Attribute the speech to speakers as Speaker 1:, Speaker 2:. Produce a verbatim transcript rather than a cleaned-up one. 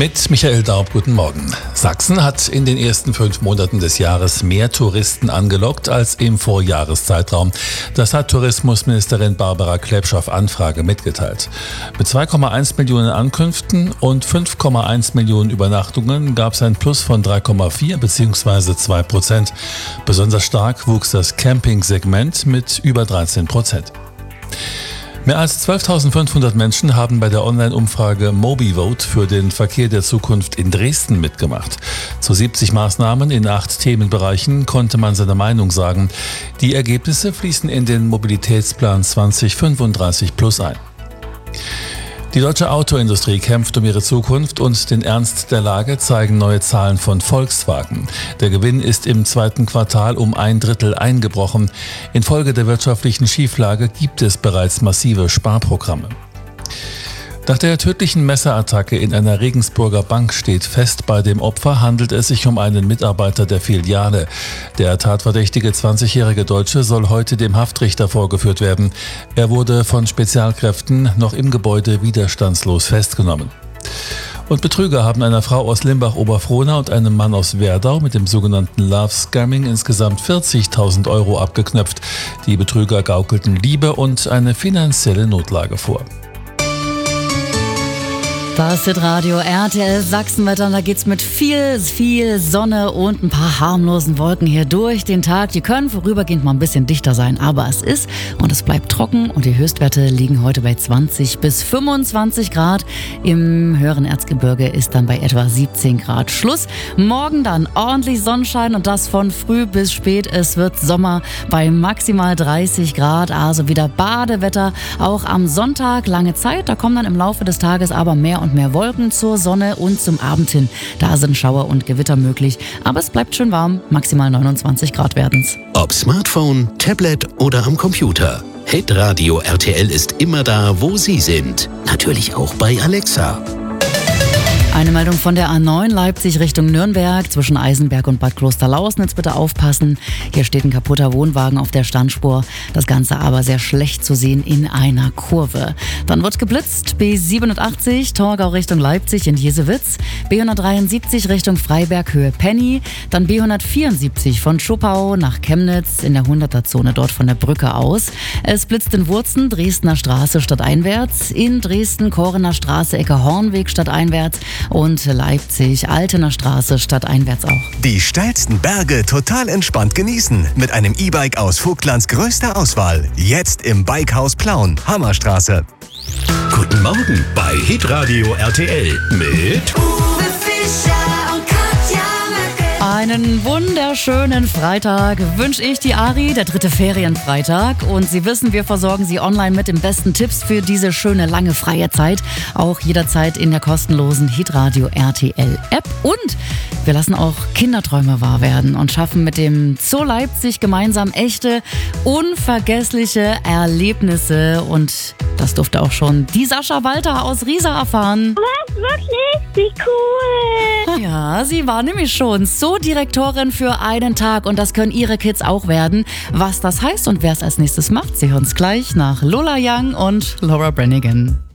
Speaker 1: Mit Michael Daub, guten Morgen. Sachsen hat in den ersten fünf Monaten des Jahres mehr Touristen angelockt als im Vorjahreszeitraum. Das hat Tourismusministerin Barbara Klepsch auf Anfrage mitgeteilt. Mit zwei Komma eins Millionen Ankünften und fünf Komma eins Millionen Übernachtungen gab es ein Plus von drei Komma vier bzw. zwei Prozent. Besonders stark wuchs das Camping-Segment mit über dreizehn Prozent. Mehr als zwölftausendfünfhundert Menschen haben bei der Online-Umfrage MobiVote für den Verkehr der Zukunft in Dresden mitgemacht. Zu siebzig Maßnahmen in acht Themenbereichen konnte man seine Meinung sagen. Die Ergebnisse fließen in den Mobilitätsplan zwanzig fünfunddreißig plus ein. Die deutsche Autoindustrie kämpft um ihre Zukunft und den Ernst der Lage zeigen neue Zahlen von Volkswagen. Der Gewinn ist im zweiten Quartal um ein Drittel eingebrochen. Infolge der wirtschaftlichen Schieflage gibt es bereits massive Sparprogramme. Nach der tödlichen Messerattacke in einer Regensburger Bank steht fest, bei dem Opfer handelt es sich um einen Mitarbeiter der Filiale. Der tatverdächtige zwanzigjährige Deutsche soll heute dem Haftrichter vorgeführt werden. Er wurde von Spezialkräften noch im Gebäude widerstandslos festgenommen. Und Betrüger haben einer Frau aus Limbach-Oberfrohna und einem Mann aus Werdau mit dem sogenannten Love Scamming insgesamt vierzigtausend Euro abgeknöpft. Die Betrüger gaukelten Liebe und eine finanzielle Notlage vor.
Speaker 2: Das ist Radio R T L Sachsenwetter und da geht's mit viel, viel Sonne und ein paar harmlosen Wolken hier durch den Tag. Die können vorübergehend mal ein bisschen dichter sein, aber es ist und es bleibt trocken und die Höchstwerte liegen heute bei zwanzig bis fünfundzwanzig Grad. Im höheren Erzgebirge ist dann bei etwa siebzehn Grad Schluss. Morgen dann ordentlich Sonnenschein und das von früh bis spät. Es wird Sommer bei maximal dreißig Grad, also wieder Badewetter. Auch am Sonntag lange Zeit, da kommen dann im Laufe des Tages aber mehr und mehr Wolken zur Sonne und zum Abend hin. Da sind Schauer und Gewitter möglich, aber es bleibt schön warm, maximal neunundzwanzig Grad werden's.
Speaker 3: Ob Smartphone, Tablet oder am Computer. Hitradio R T L ist immer da, wo Sie sind. Natürlich auch bei Alexa.
Speaker 2: Eine Meldung von der A neun Leipzig Richtung Nürnberg zwischen Eisenberg und Bad Klosterlausnitz. Bitte aufpassen. Hier steht ein kaputter Wohnwagen auf der Standspur. Das Ganze aber sehr schlecht zu sehen in einer Kurve. Dann wird geblitzt. B siebenundachtzig Torgau Richtung Leipzig in Jesewitz. B hundertdreiundsiebzig Richtung Freiberg Höhe Penny. Dann B hundertvierundsiebzig von Schuppau nach Chemnitz in der hunderter-Zone dort von der Brücke aus. Es blitzt in Wurzen Dresdner Straße stadteinwärts. In Dresden Korener Straße Ecke Hornweg stadteinwärts. Und Leipzig, Altener Straße, stadteinwärts auch.
Speaker 4: Die steilsten Berge total entspannt genießen. Mit einem E-Bike aus Vogtlands größter Auswahl. Jetzt im Bikehaus Plauen, Hammerstraße.
Speaker 3: Guten Morgen bei Hitradio R T L mit
Speaker 5: Uwe Fischer und Katja Möcke.
Speaker 2: Einen wunderschönen Freitag wünsche ich die Ari, der dritte Ferienfreitag. Und Sie wissen, wir versorgen Sie online mit den besten Tipps für diese schöne, lange, freie Zeit. Auch jederzeit in der kostenlosen Hitradio R T L App. Und wir lassen auch Kinderträume wahr werden und schaffen mit dem Zoo Leipzig gemeinsam echte, unvergessliche Erlebnisse. Und das durfte auch schon die Sascha Walter aus Riesa erfahren.
Speaker 6: Was? Wirklich? Wie cool!
Speaker 2: Ja, sie war nämlich schon Zoodirektorin für einen Tag und das können ihre Kids auch werden. Was das heißt und wer es als nächstes macht, Sie hören es gleich nach Lola Young und Laura Branigan.